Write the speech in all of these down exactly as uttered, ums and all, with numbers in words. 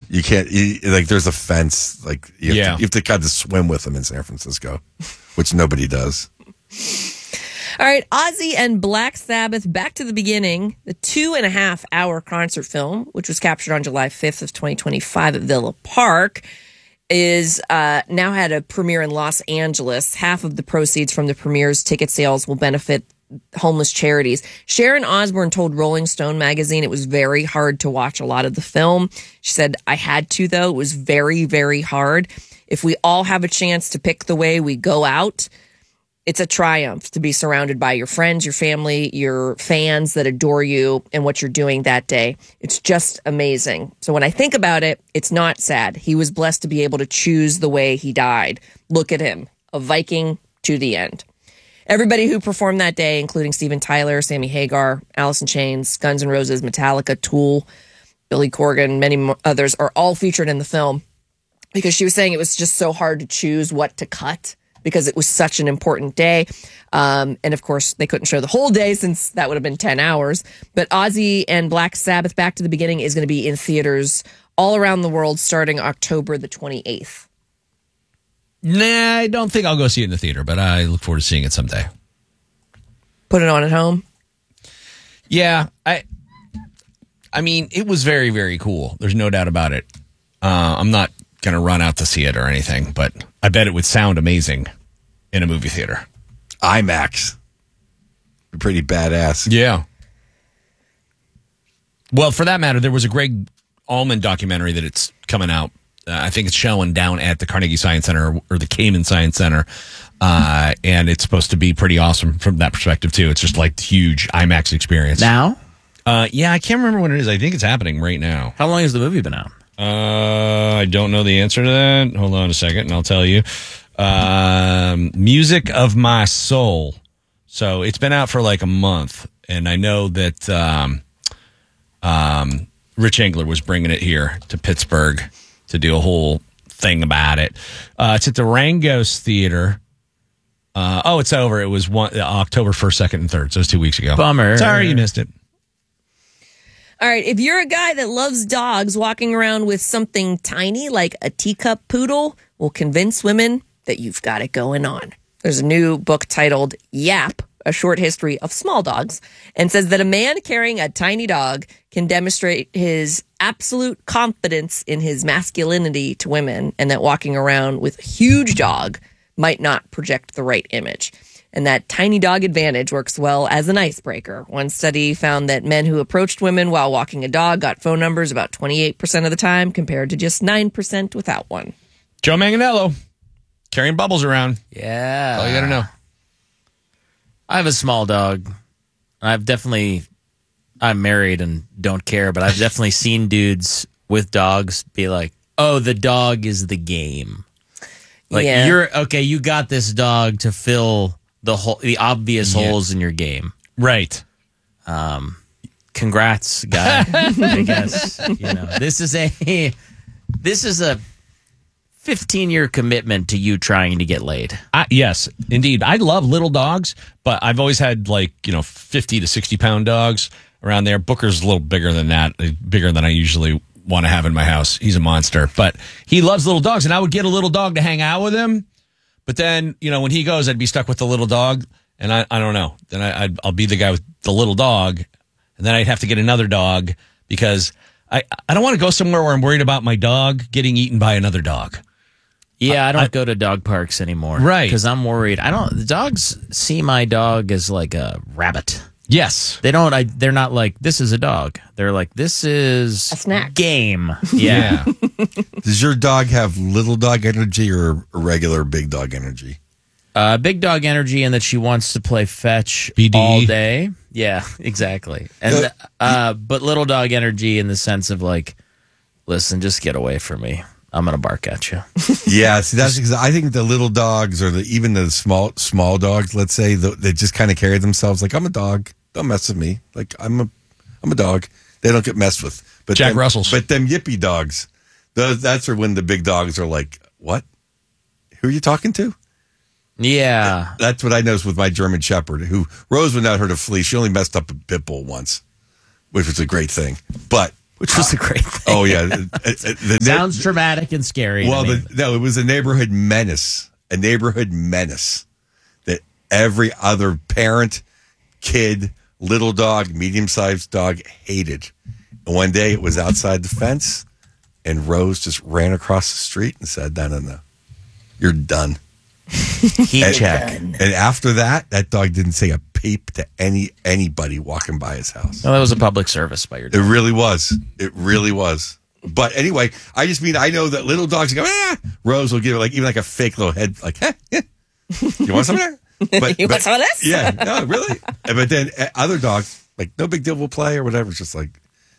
You can't, you, like, there's a fence. Like, you have, Yeah. to, you have to kind of swim with them in San Francisco, which nobody does. All right, Ozzy and Black Sabbath, Back to the Beginning, the two and a half hour concert film, which was captured on July fifth of twenty twenty-five at Villa Park, is uh, now had a premiere in Los Angeles. Half of the proceeds from the premiere's ticket sales will benefit homeless charities. Sharon Osbourne told Rolling Stone magazine it was very hard to watch a lot of the film. She said, I had to, though. It was very, very hard. If we all have a chance to pick the way we go out, it's a triumph to be surrounded by your friends, your family, your fans that adore you and what you're doing that day. It's just amazing. So when I think about it, it's not sad. He was blessed to be able to choose the way he died. Look at him, a Viking to the end. Everybody who performed that day, including Steven Tyler, Sammy Hagar, Alice in Chains, Guns N' Roses, Metallica, Tool, Billy Corgan, many others, are all featured in the film because she was saying it was just so hard to choose what to cut because it was such an important day. Um, and of course, they couldn't show the whole day since that would have been ten hours. But Ozzy and Black Sabbath, Back to the Beginning, is going to be in theaters all around the world starting October the twenty-eighth. Nah, I don't think I'll go see it in the theater, but I look forward to seeing it someday. Put it on at home? Yeah, I I mean, it was very, very cool. There's no doubt about it. Uh, I'm not going to run out to see it or anything, but I bet it would sound amazing in a movie theater. IMAX. Pretty badass. Yeah. Well, for that matter, there was a Greg Allman documentary that it's coming out. Uh, I think it's showing down at the Carnegie Science Center or, or the Kamen Science Center. Uh, and it's supposed to be pretty awesome from that perspective, too. It's just like huge IMAX experience. Now? Uh, yeah, I can't remember when it is. I think it's happening right now. How long has the movie been out? Uh, I don't know the answer to that. Hold on a second, and I'll tell you. Um, Music of My Soul. So it's been out for like a month, and I know that um, um, Rich Engler was bringing it here to Pittsburgh to do a whole thing about it. Uh, it's at the Rangos Theater. Uh, oh, it's over. It was one, uh, October first, second, and third. So it was two weeks ago. Bummer. Sorry you missed it. All right, if you're a guy that loves dogs, walking around with something tiny like a teacup poodle will convince women that you've got it going on. There's a new book titled Yap, A Short History of Small Dogs, and says that a man carrying a tiny dog can demonstrate his absolute confidence in his masculinity to women, and that walking around with a huge dog might not project the right image. And that tiny dog advantage works well as an icebreaker. One study found that men who approached women while walking a dog got phone numbers about twenty-eight percent of the time compared to just nine percent without one. Joe Manganiello, carrying bubbles around. Yeah. That's all you got to know. I have a small dog. I've definitely, I'm married and don't care, but I've definitely seen dudes with dogs be like, oh, the dog is the game. Like, Yeah. you're, okay, you got this dog to fill the whole, the obvious Yeah. holes in your game. Right. Um, congrats, guy. I guess, you know, this is a, this is a fifteen year commitment to you trying to get laid. I, yes, indeed. I love little dogs, but I've always had like, you know, fifty to sixty pound dogs around there. Booker's a little bigger than that, bigger than I usually want to have in my house. He's a monster, but he loves little dogs, and I would get a little dog to hang out with him. But then, you know, when he goes, I'd be stuck with the little dog, and I, I don't know. Then I, I'd, I'll be the guy with the little dog, and then I'd have to get another dog because I, I don't want to go somewhere where I'm worried about my dog getting eaten by another dog. Yeah, I don't I- go to dog parks anymore. Right. Because I'm worried. I don't, the dogs see my dog as like a rabbit. Yes. They don't, I, they're not like, this is a dog. They're like, this is A snack. game. Yeah. Does your dog have little dog energy or regular big dog energy? uh, big dog energy in that she wants to play fetch B D. all day. Yeah, exactly. And uh, but little dog energy in the sense of like, listen, just get away from me. I'm gonna bark at you. Yeah, see, that's because I think the little dogs or the even the small small dogs, let's say, the, they just kind of carry themselves like I'm a dog. Don't mess with me. Like I'm a I'm a dog. They don't get messed with. But Jack them, Russells. But them yippy dogs, those, that's when the big dogs are like, what? Who are you talking to? Yeah. That's what I noticed with my German Shepherd, who Rose would not hurt a flea. She only messed up a pit bull once, which was a great thing. But which was a great thing. Oh yeah, the, the, the, Sounds traumatic and scary. Well, to me. the, no, it was a neighborhood menace. A neighborhood menace that every other parent, kid, little dog, medium-sized dog hated. And one day it was outside the fence, and Rose just ran across the street and said, "No, no, no, you're done." Heat and, check. And after that, that dog didn't say a peep to any anybody walking by his house. No, that was a public service by your It dog. really was. It really was. But anyway, I just mean I know that little dogs go, ah! Rose will give it like even like a fake little head, like, eh, yeah. You want some of that? But, You but- want some of this? Yeah, no, really. But then uh, other dogs, like, no big deal, will play or whatever. It's just like,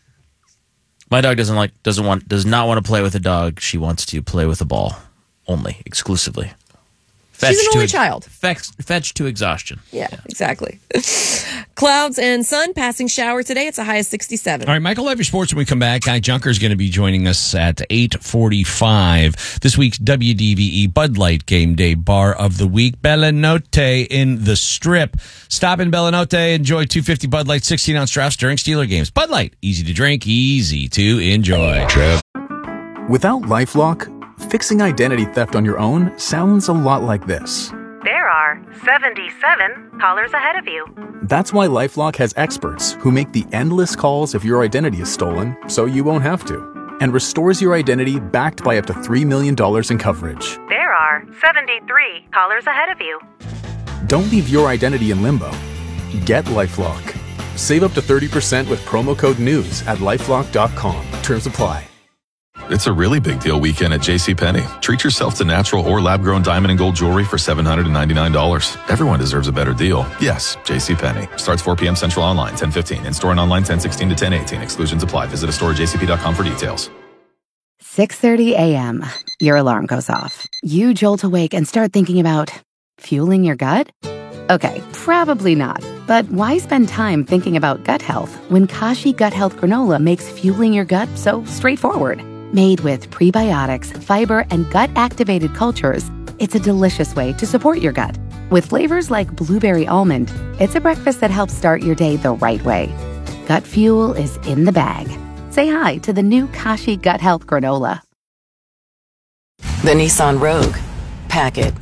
My dog doesn't like doesn't want does not want to play with a dog. She wants to play with a ball only, exclusively. Fetch She's an to only ex- child. Fetch, fetch to exhaustion. Yeah, exactly. Clouds and sun, passing shower today. It's a high of sixty-seven. All right, Michael, love your sports when we come back. Guy Junker is going to be joining us at eight forty-five. This week's W D V E Bud Light Game Day Bar of the Week. Bellanote in the Strip. Stop in Bellanote. Enjoy two fifty Bud Light sixteen ounce drafts during Steeler games. Bud Light, easy to drink, easy to enjoy. Without LifeLock, fixing identity theft on your own sounds a lot like this. There are seventy-seven callers ahead of you. That's why LifeLock has experts who make the endless calls if your identity is stolen so you won't have to, and restores your identity backed by up to three million dollars in coverage. There are seventy-three callers ahead of you. Don't leave your identity in limbo. Get LifeLock. Save up to thirty percent with promo code NEWS at lifelock dot com. Terms apply. It's a really big deal weekend at JCPenney. Treat yourself to natural or lab-grown diamond and gold jewelry for seven hundred ninety-nine dollars. Everyone deserves a better deal. Yes, JCPenney. Starts four p.m. Central online, ten fifteen. In-store and online, ten sixteen to ten eighteen. Exclusions apply. Visit a store at j c p dot com for details. six thirty a.m. Your alarm goes off. You jolt awake and start thinking about fueling your gut? Okay, probably not. But why spend time thinking about gut health when Kashi Gut Health Granola makes fueling your gut so straightforward? Made with prebiotics, fiber, and gut-activated cultures, it's a delicious way to support your gut. With flavors like blueberry almond, it's a breakfast that helps start your day the right way. Gut fuel is in the bag. Say hi to the new Kashi Gut Health Granola. The Nissan Rogue. Pack it.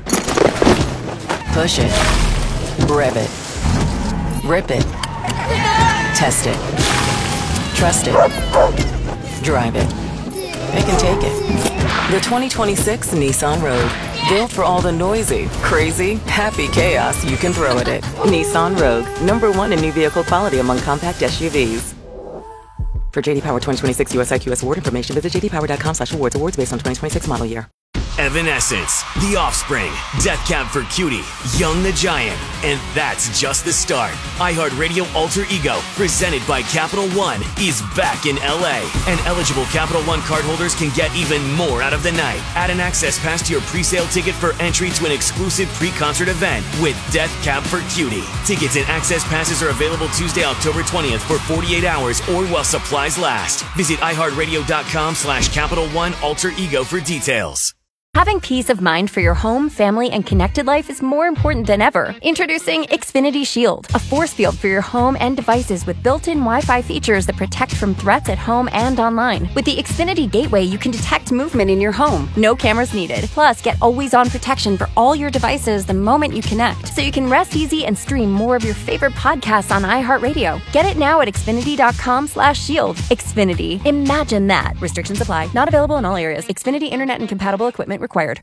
Push it. Rev it. Rip it. Test it. Trust it. Drive it. They can take it. The twenty twenty-six Nissan Rogue. Built for all the noisy, crazy, happy chaos you can throw at it. Nissan Rogue. Number one in new vehicle quality among compact S U Vs. For J D Power twenty twenty-six U S I Q S award information, visit j d power dot com slash awards. Awards based on twenty twenty-six model year. Evanescence, The Offspring, Death Cab for Cutie, Young the Giant, and that's just the start. iHeartRadio Alter Ego, presented by Capital One, is back in L A, and eligible Capital One cardholders can get even more out of the night. Add an access pass to your pre-sale ticket for entry to an exclusive pre-concert event with Death Cab for Cutie. Tickets and access passes are available Tuesday, October twentieth for forty-eight hours or while supplies last. Visit iHeartRadio.com slash Capital One Alter Ego for details. Having peace of mind for your home, family, and connected life is more important than ever. Introducing Xfinity Shield, a force field for your home and devices with built-in Wi-Fi features that protect from threats at home and online. With the Xfinity Gateway, you can detect movement in your home. No cameras needed. Plus, get always-on protection for all your devices the moment you connect, so you can rest easy and stream more of your favorite podcasts on iHeartRadio. Get it now at xfinity.com slash shield. Xfinity. Imagine that. Restrictions apply. Not available in all areas. Xfinity Internet and compatible equipment required.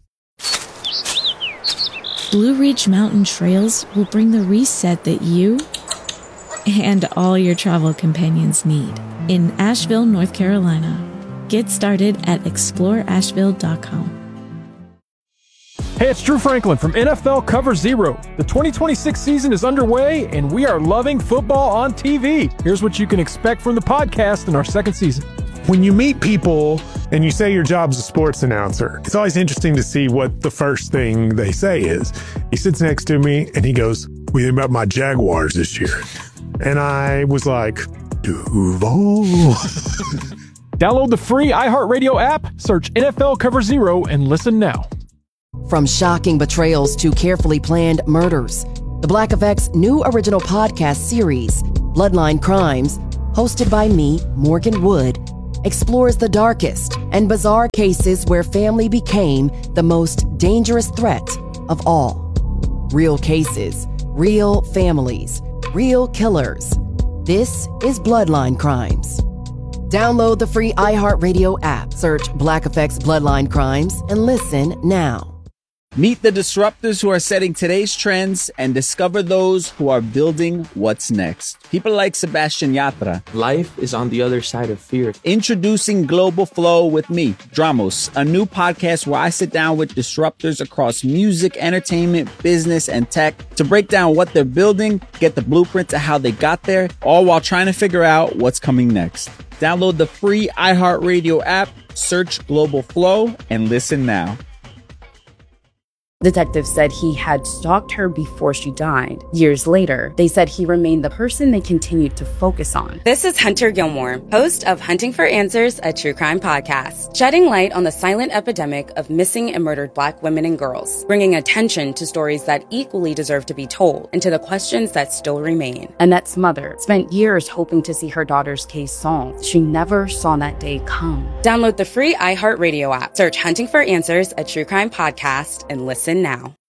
Blue Ridge Mountain Trails will bring the reset that you and all your travel companions need in Asheville, North Carolina. Get started at explore asheville dot com. Hey, it's Drew Franklin from N F L Cover Zero. The twenty twenty-six season is underway, and we are loving football on T V. Here's what you can expect from the podcast in our second season. When you meet people and you say your job's a sports announcer, it's always interesting to see what the first thing they say is. He sits next to me and he goes, "What do you think about my Jaguars this year?" And I was like, Duval. Download the free iHeartRadio app, search N F L Cover Zero, and listen now. From shocking betrayals to carefully planned murders, the Black Effect's new original podcast series, Bloodline Crimes, hosted by me, Morgan Wood, explores the darkest and bizarre cases where family became the most dangerous threat of all. Real cases, real families, real killers. This is Bloodline Crimes. Download the free iHeartRadio app, search Black Effects Bloodline Crimes, and listen now. Meet the disruptors who are setting today's trends and discover those who are building what's next. People like Sebastian Yatra. Life is on the other side of fear. Introducing Global Flow with me, Dramos, a new podcast where I sit down with disruptors across music, entertainment, business, and tech to break down what they're building, get the blueprint to how they got there, all while trying to figure out what's coming next. Download the free iHeartRadio app, search Global Flow, and listen now. Detectives said he had stalked her before she died. Years later, they said he remained the person they continued to focus on. This is Hunter Gilmore, host of Hunting for Answers, a true crime podcast, shedding light on the silent epidemic of missing and murdered Black women and girls, bringing attention to stories that equally deserve to be told and to the questions that still remain. Annette's mother spent years hoping to see her daughter's case solved. She never saw that day come. Download the free iHeartRadio app, search Hunting for Answers, a true crime podcast, and listen now.